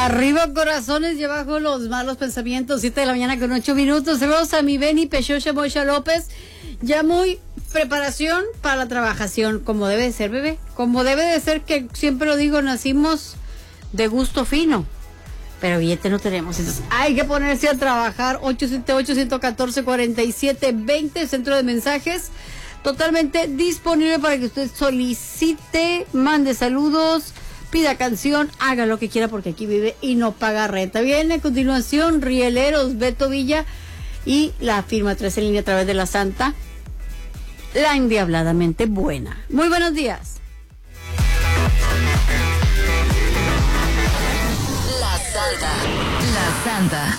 Arriba corazones y abajo los malos pensamientos. 7 de la mañana con 8 minutos. Saludos a mi Beni Pechocha Mocha López. Ya muy preparación para la trabajación, como debe de ser, bebé. Como debe de ser, que siempre lo digo, nacimos de gusto fino, pero billete no tenemos. Entonces hay que ponerse a trabajar. 878-114-4720, centro de mensajes. Totalmente disponible para que usted solicite, mande saludos, pida canción, haga lo que quiera porque aquí vive y no paga renta. Viene a continuación Rieleros, Beto Villa y la firma 3 en línea a través de la Santa, la endiabladamente buena. Muy buenos días. La Santa.